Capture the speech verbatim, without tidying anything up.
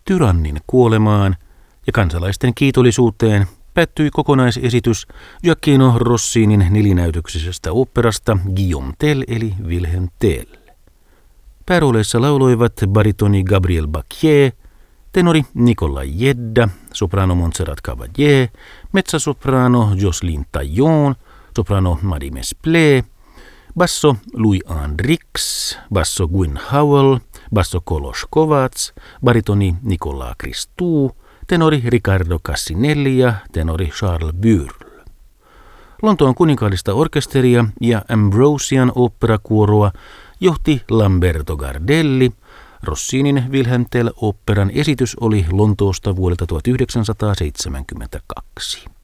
tyrannin kuolemaan ja kansalaisten kiitollisuuteen päättyi kokonaisesitys Gioacchino Rossinin nelinäytöksisestä oopperasta Guillaume Tell eli Wilhelm Tell. Päärooleissa lauloivat baritoni Gabriel Bacquier, tenori Nicolas Jedda, soprano Montserrat Caballé, mezzasoprano Jocelyne Taillon, soprano Marie Mesplé, basso Louis-Anne Rix, basso Gwyn Howell, basso Kolos Kovacs, baritoni Nicolas Christou, tenori Riccardo Cassinelli ja tenori Charles Burle. Lontoon kuninkaallista orkesteria ja Ambrosian oopperakuoroa johti Lamberto Gardelli. Rossinin Wilhelm Tell-oopperan esitys oli Lontoosta vuodelta tuhatyhdeksänsataaseitsemänkymmentäkaksi.